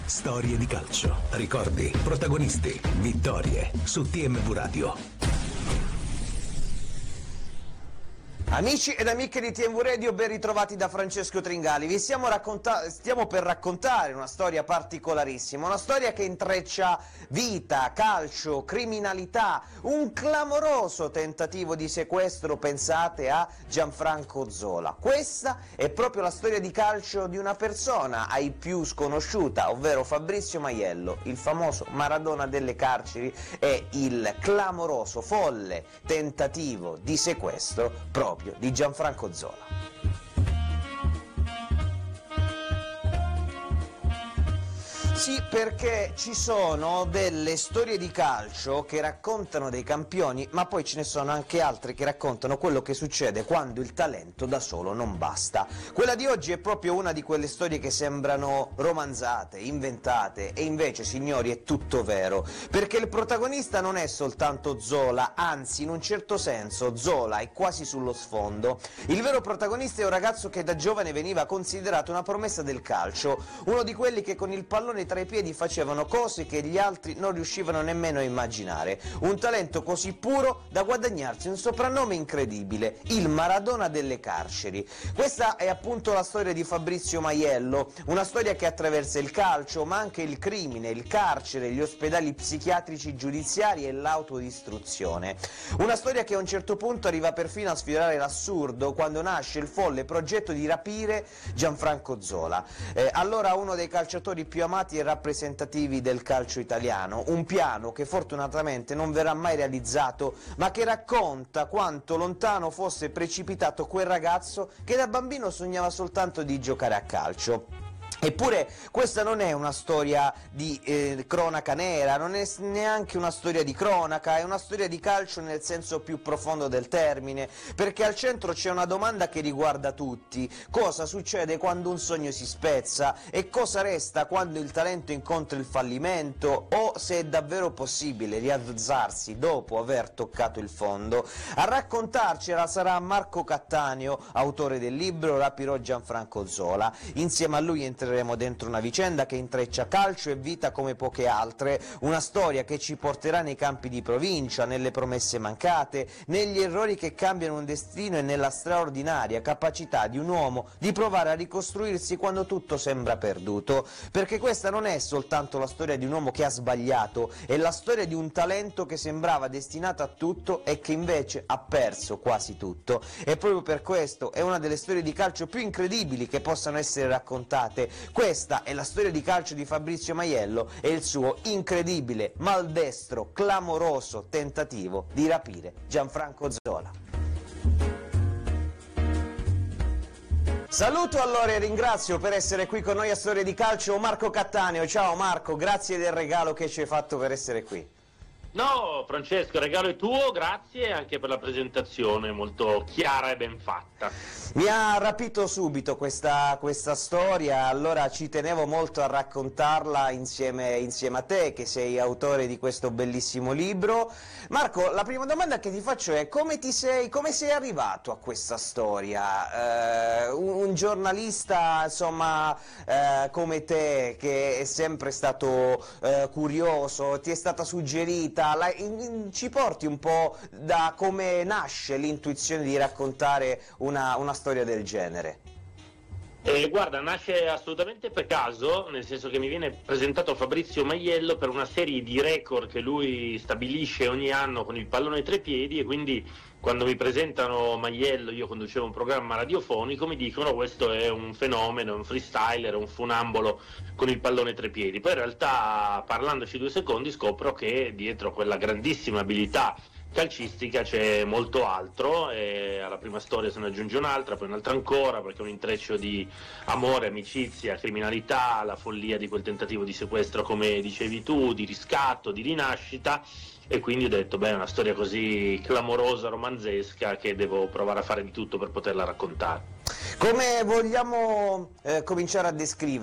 Storie di calcio, ricordi, protagonisti, vittorie su TMV Radio. Amici ed amiche di TMV Radio, ben ritrovati da Francesco Tringali. Vi stiamo per raccontare una storia particolarissima, una storia che intreccia vita, calcio, criminalità, un clamoroso tentativo di sequestro, pensate a Gianfranco Zola. Questa è proprio la storia di calcio di una persona ai più sconosciuta, ovvero Fabrizio Maiello, il famoso Maradona delle carceri, e il clamoroso, folle tentativo di sequestro proprio di Gianfranco Zola. Sì, perché ci sono delle storie di calcio che raccontano dei campioni, ma poi ce ne sono anche altre che raccontano quello che succede quando il talento da solo non basta. Quella di oggi è proprio una di quelle storie che sembrano romanzate, inventate, e invece, signori, è tutto vero, perché il protagonista non è soltanto Zola, anzi, in un certo senso, Zola è quasi sullo sfondo. Il vero protagonista è un ragazzo che da giovane veniva considerato una promessa del calcio, uno di quelli che con il pallone tra i piedi facevano cose che gli altri non riuscivano nemmeno a immaginare, un talento così puro da guadagnarsi un soprannome incredibile, il Maradona delle carceri. Questa è appunto la storia di Fabrizio Maiello, una storia che attraversa il calcio, ma anche il crimine, il carcere, gli ospedali psichiatrici giudiziari e l'autodistruzione. Una storia che a un certo punto arriva perfino a sfiorare l'assurdo quando nasce il folle progetto di rapire Gianfranco Zola, allora uno dei calciatori più amati e rappresentativi del calcio italiano, un piano che fortunatamente non verrà mai realizzato, ma che racconta quanto lontano fosse precipitato quel ragazzo che da bambino sognava soltanto di giocare a calcio. Eppure questa non è una storia di cronaca nera, non è neanche una storia di cronaca, è una storia di calcio nel senso più profondo del termine, perché al centro c'è una domanda che riguarda tutti: cosa succede quando un sogno si spezza e cosa resta quando il talento incontra il fallimento, o se è davvero possibile rialzarsi dopo aver toccato il fondo. A raccontarcela sarà Marco Cattaneo, autore del libro Rapirò Gianfranco Zola. Insieme a lui entreremo dentro una vicenda che intreccia calcio e vita come poche altre, una storia che ci porterà nei campi di provincia, nelle promesse mancate, negli errori che cambiano un destino e nella straordinaria capacità di un uomo di provare a ricostruirsi quando tutto sembra perduto, perché questa non è soltanto la storia di un uomo che ha sbagliato, è la storia di un talento che sembrava destinato a tutto e che invece ha perso quasi tutto. E proprio per questo è una delle storie di calcio più incredibili che possano essere raccontate. Questa è la storia di calcio di Fabrizio Maiello e il suo incredibile, maldestro, clamoroso tentativo di rapire Gianfranco Zola. Saluto allora e ringrazio per essere qui con noi a Storie di Calcio Marco Cattaneo. Ciao Marco, grazie del regalo che ci hai fatto per essere qui. No, Francesco, il regalo è tuo, grazie anche per la presentazione molto chiara e ben fatta. Mi ha rapito subito questa storia, allora ci tenevo molto a raccontarla insieme a te, che sei autore di questo bellissimo libro. Marco, la prima domanda che ti faccio è: come sei arrivato a questa storia? Un giornalista, insomma, come te, che è sempre stato curioso, ti è stata suggerita, ci porti un po' da come nasce l'intuizione di raccontare una storia del genere? Guarda, nasce assolutamente per caso, nel senso che mi viene presentato Fabrizio Maiello per una serie di record che lui stabilisce ogni anno con il pallone tra i piedi, e quindi quando mi presentano Maiello, io conducevo un programma radiofonico, mi dicono: questo è un fenomeno, è un freestyler, è un funambolo con il pallone tra i piedi. Poi in realtà, parlandoci 2 secondi, scopro che dietro quella grandissima abilità calcistica c'è molto altro, e alla prima storia se ne aggiunge un'altra, poi un'altra ancora, perché è un intreccio di amore, amicizia, criminalità, la follia di quel tentativo di sequestro, come dicevi tu, di riscatto, di rinascita. E quindi ho detto: beh, è una storia così clamorosa, romanzesca, che devo provare a fare di tutto per poterla raccontare. Come vogliamo cominciare a descrivere